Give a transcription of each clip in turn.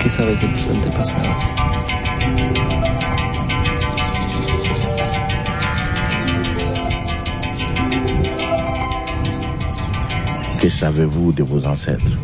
¿Qué sabe de tus antepasados? Que savez-vous de vos ancêtres?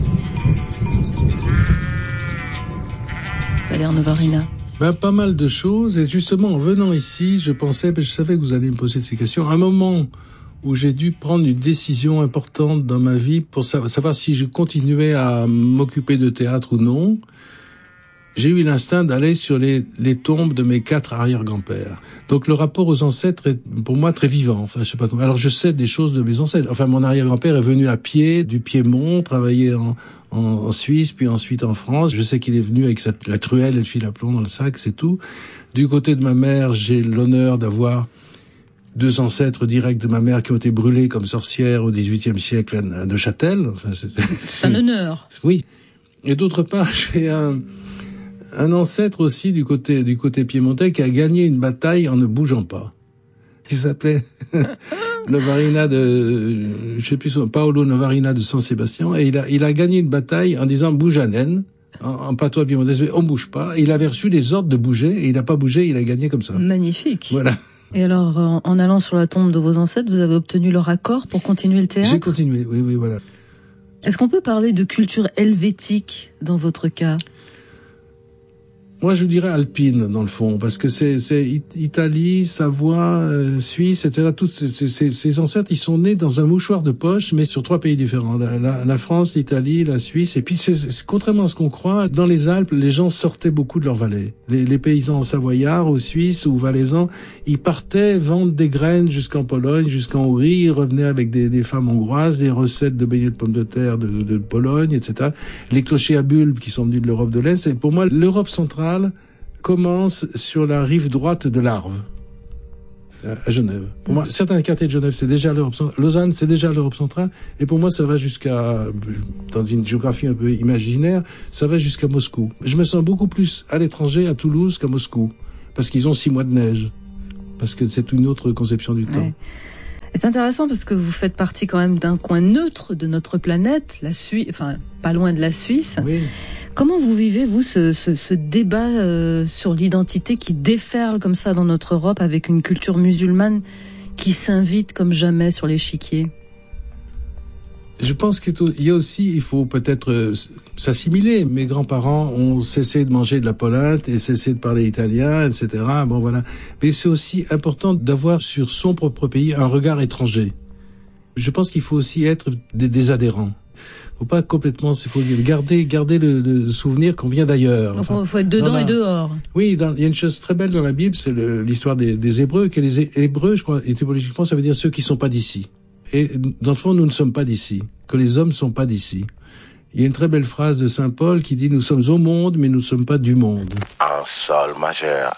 Valère Novarina. Pas mal de choses, et justement en venant ici, je savais que vous alliez me poser ces questions. À un moment où j'ai dû prendre une décision importante dans ma vie pour savoir si je continuais à m'occuper de théâtre ou non, j'ai eu l'instinct d'aller sur les tombes de mes 4 arrière-grands-pères. Donc le rapport aux ancêtres est pour moi très vivant. Enfin, je sais pas comment. Alors je sais des choses de mes ancêtres. Enfin, mon arrière-grand-père est venu à pied du Piémont, travailler en Suisse, puis ensuite en France. Je sais qu'il est venu avec la truelle et le fil à plomb dans le sac, c'est tout. Du côté de ma mère, j'ai l'honneur d'avoir 2 ancêtres directs de ma mère qui ont été brûlés comme sorcières au XVIIIe siècle à Neuchâtel. Enfin, c'est un honneur. Oui. Et d'autre part, j'ai un ancêtre aussi du côté piémontais qui a gagné une bataille en ne bougeant pas. Il s'appelait Novarina Paolo Novarina de San Sébastien, et il a gagné une bataille en disant bouge à naine, en patois piémontais, on bouge pas. Et il avait reçu des ordres de bouger, et il n'a pas bougé, il a gagné comme ça. Magnifique. Voilà. Et alors, en allant sur la tombe de vos ancêtres, vous avez obtenu leur accord pour continuer le théâtre? J'ai continué, oui, voilà. Est-ce qu'on peut parler de culture helvétique dans votre cas? Moi, je dirais alpine, dans le fond, parce que c'est Italie, Savoie, Suisse, etc. Tous ces ancêtres, ils sont nés dans un mouchoir de poche, mais sur 3 pays différents. La France, l'Italie, la Suisse. Et puis, contrairement à ce qu'on croit, dans les Alpes, les gens sortaient beaucoup de leur vallée. Les paysans savoyards, ou suisses, ou valaisans, ils partaient vendre des graines jusqu'en Pologne, jusqu'en Hongrie. Ils revenaient avec des femmes hongroises, des recettes de beignets de pommes de terre de Pologne, etc. Les clochers à bulbes qui sont venus de l'Europe de l'Est. Et pour moi, l'Europe centrale commence sur la rive droite de l'Arve, à Genève. Pour moi, certains quartiers de Genève, c'est déjà l'Europe centrale. Lausanne, c'est déjà l'Europe centrale. Et pour moi, ça va jusqu'à, dans une géographie un peu imaginaire, ça va jusqu'à Moscou. Je me sens beaucoup plus à l'étranger, à Toulouse, qu'à Moscou. Parce qu'ils ont 6 mois de neige. Parce que c'est une autre conception du temps. Et c'est intéressant parce que vous faites partie quand même d'un coin neutre de notre planète, la Suisse, enfin, pas loin de la Suisse. Oui. Comment vous vivez, vous, ce débat sur l'identité qui déferle comme ça dans notre Europe avec une culture musulmane qui s'invite comme jamais sur l'échiquier? Je pense qu'il y a aussi, il faut peut-être s'assimiler. Mes grands-parents ont cessé de manger de la polenta et cessé de parler italien, etc. Bon, voilà. Mais c'est aussi important d'avoir sur son propre pays un regard étranger. Je pense qu'il faut aussi être des adhérents. Faut pas complètement, il faut garder le souvenir qu'on vient d'ailleurs. Donc, il faut être dedans et dehors. Oui, il y a une chose très belle dans la Bible, c'est l'histoire des Hébreux, que les Hébreux, je crois, étymologiquement, ça veut dire ceux qui sont pas d'ici. Et dans le fond, nous ne sommes pas d'ici, que les hommes sont pas d'ici. Il y a une très belle phrase de Saint Paul qui dit « Nous sommes au monde, mais nous ne sommes pas du monde ». En sol majeur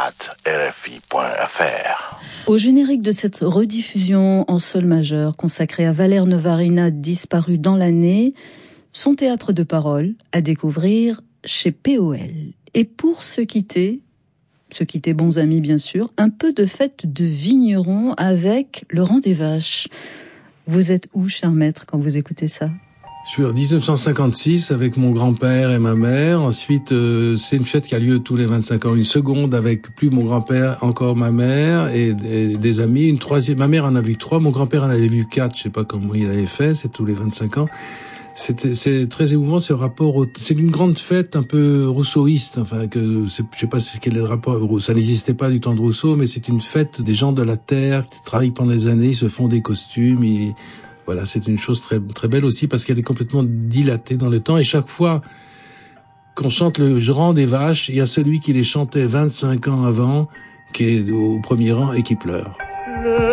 @rfi.fr. Au générique de cette rediffusion en sol majeur consacrée à Valère Novarina, disparu dans l'année, son théâtre de parole à découvrir chez POL. Et pour se quitter bons amis bien sûr, un peu de fête de vigneron avec Laurent Desvaches. Vous êtes où, cher maître, quand vous écoutez ça? Je suis en 1956 avec mon grand-père et ma mère. Ensuite, c'est une fête qui a lieu tous les 25 ans. Une seconde avec plus mon grand-père, encore ma mère et des amis. Une troisième, ma mère en a vu 3, mon grand-père en avait vu 4. Je sais pas comment il avait fait, c'est tous les 25 ans. C'est très émouvant ce rapport c'est une grande fête un peu rousseauiste, enfin je sais pas quel est le rapport, ça n'existait pas du temps de Rousseau, mais c'est une fête des gens de la terre qui travaillent pendant des années, ils se font des costumes et voilà, c'est une chose très très belle aussi parce qu'elle est complètement dilatée dans le temps et chaque fois qu'on chante le rang des vaches, il y a celui qui les chantait 25 ans avant qui est au premier rang et qui pleure.